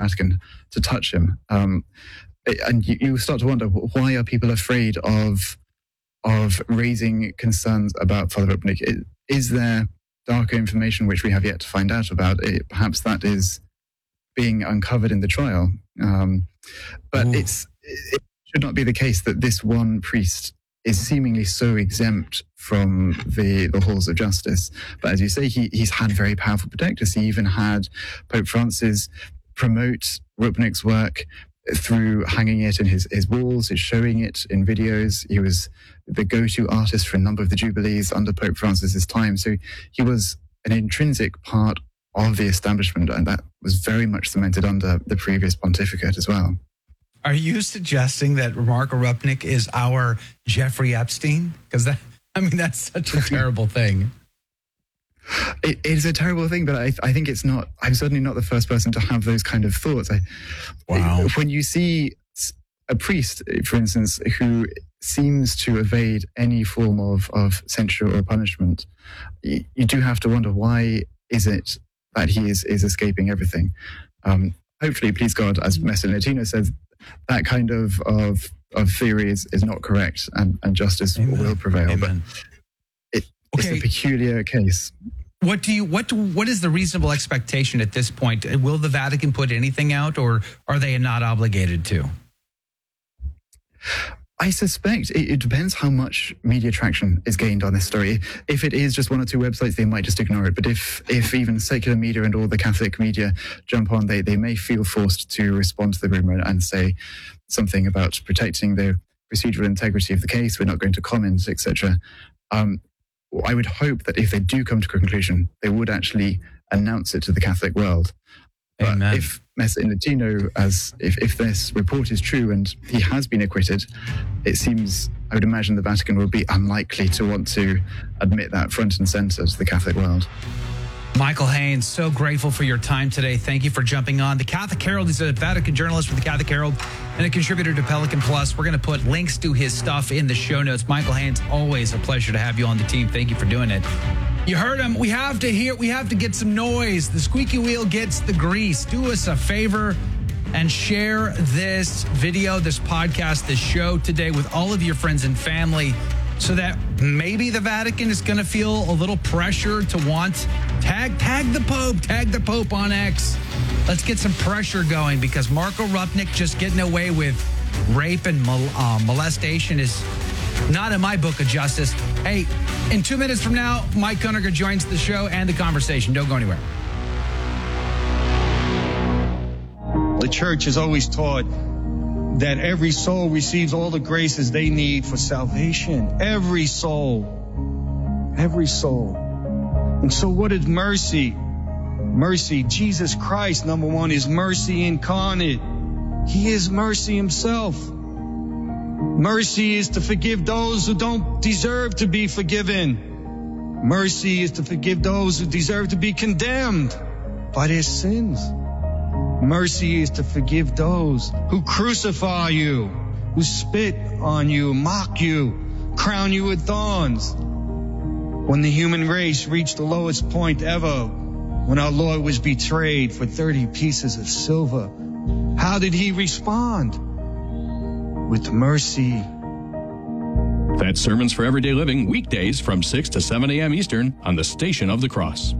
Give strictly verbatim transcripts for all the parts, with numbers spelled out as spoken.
Vatican to touch him. Um, and you, you start to wonder, why are people afraid of of raising concerns about Father Rupnik? Is there darker information which we have yet to find out about? It, perhaps that is being uncovered in the trial. Um, but Ooh. it's it should not be the case that this one priest is seemingly so exempt from the, the halls of justice. But as you say, he, he's had very powerful protectors. He even had Pope Francis promote Rupnik's work through hanging it in his, his walls, his showing it in videos. He was the go-to artist for a number of the Jubilees under Pope Francis's time. So he was an intrinsic part of the establishment, and that was very much cemented under the previous pontificate as well. Are you suggesting that Marco Rupnik is our Jeffrey Epstein? Because that, I mean, that's such a terrible thing. It is a terrible thing, but I, I think it's not. I'm certainly not the first person to have those kind of thoughts. I, wow. When you see a priest, for instance, who seems to evade any form of, of censure or punishment, you, you do have to wonder, why is it that he is, is escaping everything? Um, hopefully, please God, as Messer Latino says, that kind of of, of theory is, is not correct, and, and justice Amen. will prevail. Amen. But it, okay. it's a peculiar case. What do you what do, what is the reasonable expectation at this point? Will the Vatican put anything out, or are they not obligated to? I suspect it, it depends how much media traction is gained on this story. If it is just one or two websites, they might just ignore it. But if if even secular media and all the Catholic media jump on, they, they may feel forced to respond to the rumor and say something about protecting the procedural integrity of the case. We're not going to comment, et cetera. Um, I would hope that if they do come to a conclusion, they would actually announce it to the Catholic world. But Amen. if Messer Latino, as if, if this report is true and he has been acquitted, it seems, I would imagine the Vatican will be unlikely to want to admit that front and center to the Catholic world. Michael Haynes, so grateful for your time today. Thank you for jumping on. The Catholic Herald, he's a Vatican journalist for the Catholic Herald and a contributor to Pelican Plus. We're going to put links to his stuff in the show notes. Michael Haynes, always a pleasure to have you on the team. Thank you for doing it. You heard him. We have to hear, we have to get some noise. The squeaky wheel gets the grease. Do us a favor and share this video, this podcast, this show today with all of your friends and family, so that maybe the Vatican is going to feel a little pressure to want tag tag the Pope, tag the Pope on X. Let's get some pressure going, because Marco Rupnik just getting away with rape and mol- uh, molestation is not in my book of justice. Hey, in two minutes from now, Mike Kunninger joins the show and the conversation. Don't go anywhere. The church has always taught that every soul receives all the graces they need for salvation. Every soul. Every soul. And so what is mercy? Mercy, Jesus Christ, number one, is mercy incarnate. He is mercy himself. Mercy is to forgive those who don't deserve to be forgiven. Mercy is to forgive those who deserve to be condemned by their sins. Mercy is to forgive those who crucify you, who spit on you, mock you, crown you with thorns. When the human race reached the lowest point ever, when our Lord was betrayed for thirty pieces of silver, how did he respond? With mercy. That's Sermons for Everyday Living, weekdays from six to seven a.m. Eastern on the Station of the Cross.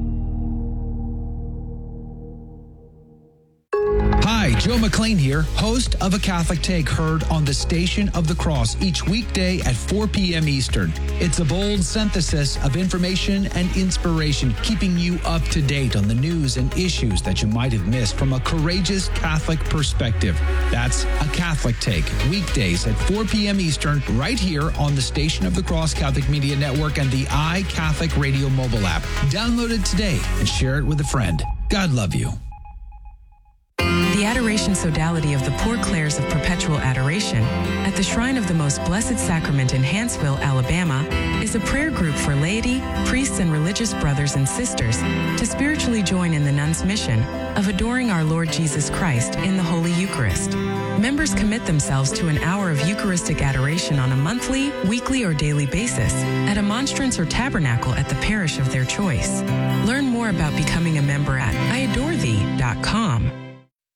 Hi, Joe McLean here, host of A Catholic Take, heard on the Station of the Cross each weekday at four p.m. Eastern. It's a bold synthesis of information and inspiration, keeping you up to date on the news and issues that you might have missed from a courageous Catholic perspective. That's A Catholic Take, weekdays at four p.m. Eastern, right here on the Station of the Cross Catholic Media Network and the iCatholic Radio mobile app. Download it today and share it with a friend. God love you. The Adoration Sodality of the Poor Clares of Perpetual Adoration at the Shrine of the Most Blessed Sacrament in Hanceville, Alabama, is a prayer group for laity, priests, and religious brothers and sisters to spiritually join in the nuns' mission of adoring our Lord Jesus Christ in the Holy Eucharist. Members commit themselves to an hour of Eucharistic adoration on a monthly, weekly, or daily basis at a monstrance or tabernacle at the parish of their choice. Learn more about becoming a member at I adore thee dot com.